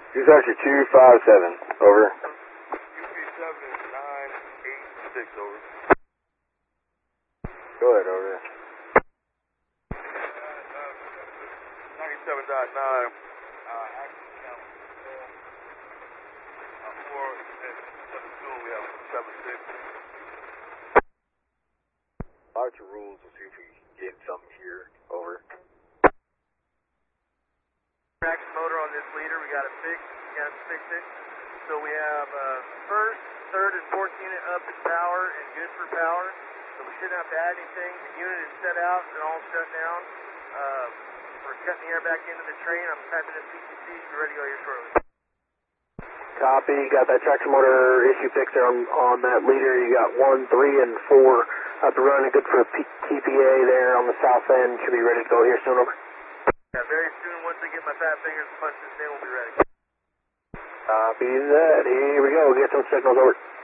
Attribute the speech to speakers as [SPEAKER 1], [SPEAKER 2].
[SPEAKER 1] Who's Archer 257, over.
[SPEAKER 2] UP7 is 986, over.
[SPEAKER 1] Go ahead, over.
[SPEAKER 2] 97.9, action count 4 and 7 we have 76.
[SPEAKER 1] Archer rules, we'll see if we can get something here, over.
[SPEAKER 2] Traction motor on this leader, we got to fix it. So we have first, third, and fourth unit up in power and good for power. So we shouldn't have to add anything. The unit is set out and all shut down. We're cutting the air back into the train. I'm typing in PTC. We're ready to go here shortly.
[SPEAKER 1] Copy, got that traction motor issue fixed there on that leader. You got 1, 3, and 4 up and running, good for TPA there on the south end. Should be ready to go here soon, over.
[SPEAKER 2] Yeah, very soon, once I get my fat fingers punched this in, we'll be ready.
[SPEAKER 1] Copy that. Here we go. Get some signals, over.